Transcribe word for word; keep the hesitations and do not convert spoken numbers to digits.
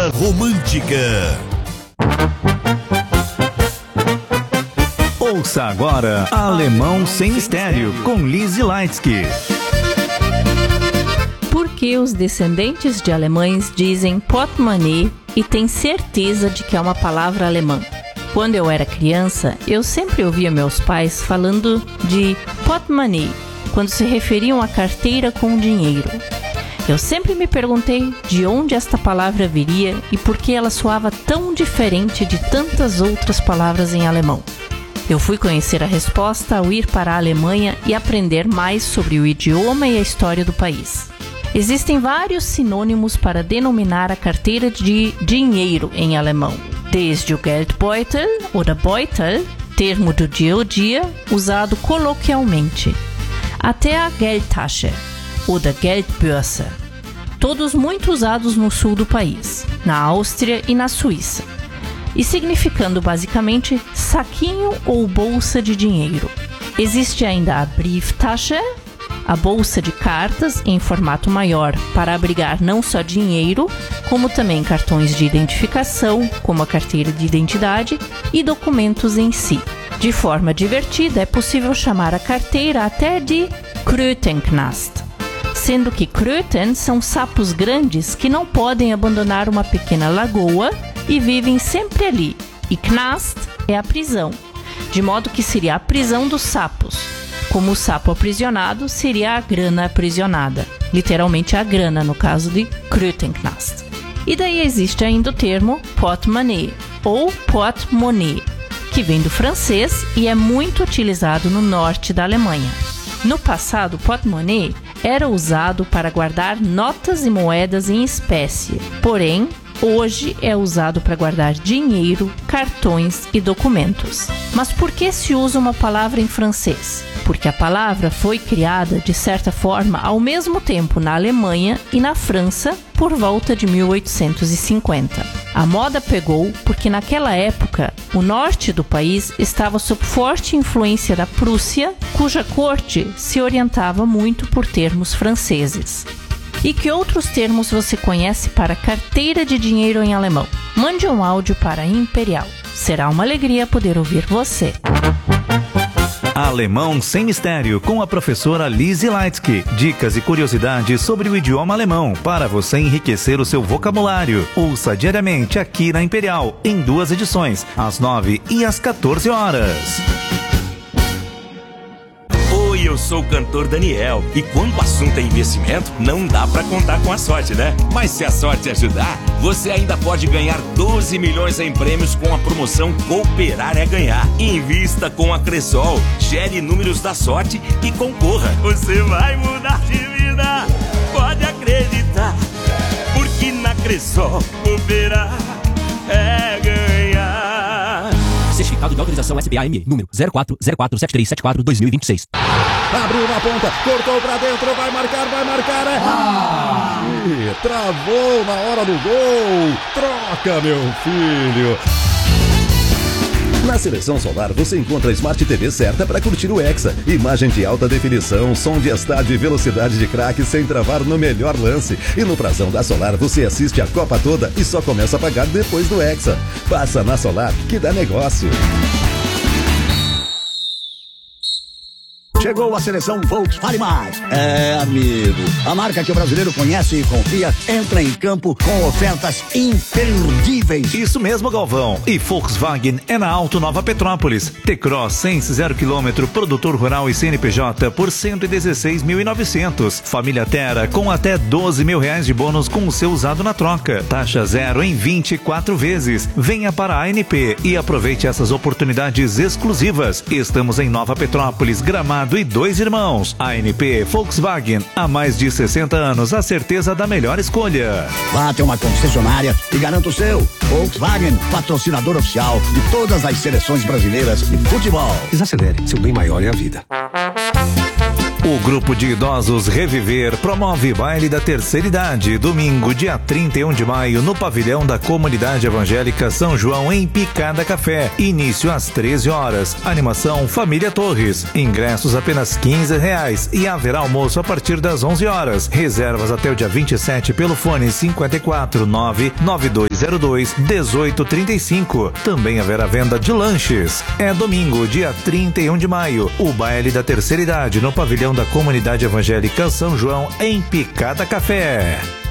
romântica. Ouça agora Alemão Sem Mistério, com Lizzy Leitsky. Por que os descendentes de alemães dizem portemonnaie e têm certeza de que é uma palavra alemã? Quando eu era criança, eu sempre ouvia meus pais falando de portemonnaie quando se referiam à carteira com dinheiro. Eu sempre me perguntei de onde esta palavra viria e por que ela soava tão diferente de tantas outras palavras em alemão. Eu fui conhecer a resposta ao ir para a Alemanha e aprender mais sobre o idioma e a história do país. Existem vários sinônimos para denominar a carteira de dinheiro em alemão, desde o Geldbeutel ou Beutel, termo do dia a dia, usado coloquialmente, até a Geldtasche ou Geldbörse, todos muito usados no sul do país, na Áustria e na Suíça, e significando basicamente saquinho ou bolsa de dinheiro. Existe ainda a Brieftasche, a bolsa de cartas em formato maior para abrigar não só dinheiro, como também cartões de identificação, como a carteira de identidade e documentos em si. De forma divertida, é possível chamar a carteira até de Krötenknast, sendo que Kröten são sapos grandes que não podem abandonar uma pequena lagoa e vivem sempre ali, e Knast é a prisão, de modo que seria a prisão dos sapos, como o sapo aprisionado seria a grana aprisionada, literalmente a grana no caso de Krötenknast. E daí existe ainda o termo portemonnaie ou porte-monnaie, que vem do francês e é muito utilizado no norte da Alemanha. No passado, porte-monnaie era usado para guardar notas e moedas em espécie, porém, hoje é usado para guardar dinheiro, cartões e documentos. Mas por que se usa uma palavra em francês? Porque a palavra foi criada, de certa forma, ao mesmo tempo na Alemanha e na França, por volta de mil oitocentos e cinquenta. A moda pegou porque naquela época o norte do país estava sob forte influência da Prússia, cuja corte se orientava muito por termos franceses. E que outros termos você conhece para carteira de dinheiro em alemão? Mande um áudio para Imperial. Será uma alegria poder ouvir você. Alemão Sem Mistério, com a professora Lizzy Leitsky. Dicas e curiosidades sobre o idioma alemão para você enriquecer o seu vocabulário. Ouça diariamente aqui na Imperial, em duas edições, às nove e às quatorze horas. Oi, eu sou o cantor Daniel e quando o assunto é investimento, não dá pra contar com a sorte, né? Mas se a sorte ajudar, você ainda pode ganhar doze milhões em prêmios com a promoção Cooperar é Ganhar. Invista com a Cressol, gere números da sorte e concorra. Você vai mudar de vida, pode acreditar, porque na Cressol Cooperar é ganhar. Certificado de autorização S B A M E, número zero quatro zero quatro sete três sete quatro dois mil e vinte e seis. Abriu na ponta, cortou pra dentro, vai marcar, vai marcar, é... Ah! Ih, travou na hora do gol. Troca, meu filho. Na Seleção Solar você encontra a Smart T V certa para curtir o Hexa. Imagem de alta definição, som de estádio e velocidade de craque sem travar no melhor lance. E no prazão da Solar você assiste a Copa toda e só começa a pagar depois do Hexa. Passa na Solar que dá negócio. Chegou a seleção Volkswagen Mais. É, amigo, a marca que o brasileiro conhece e confia entra em campo com ofertas imperdíveis. Isso mesmo, Galvão. E Volkswagen é na Auto Nova Petrópolis. T-Cross Sense zero quilômetro, produtor rural e C N P J por cento e dezesseis mil e novecentos. Família Terra com até doze mil reais de bônus com o seu usado na troca. Taxa zero em vinte e quatro vezes. Venha para a A N P e aproveite essas oportunidades exclusivas. Estamos em Nova Petrópolis, Gramado e Dois Irmãos. A A N P Volkswagen, há mais de sessenta anos, a certeza da melhor escolha. Vá até uma concessionária e garanta o seu. Volkswagen, patrocinador oficial de todas as seleções brasileiras de futebol. Desacelere, seu bem maior é a vida. O grupo de idosos Reviver promove baile da terceira idade, domingo, dia trinta e um de maio, no pavilhão da Comunidade Evangélica São João, em Picada Café. Início às treze horas. Animação Família Torres. Ingressos apenas quinze reais e haverá almoço a partir das onze horas. Reservas até o dia vinte e sete pelo fone cinco quatro nove nove dois zero dois, dezoito trinta e cinco. Também haverá venda de lanches. É domingo, dia trinta e um de maio, o baile da terceira idade no pavilhão da Comunidade Evangélica São João, em Picada Café.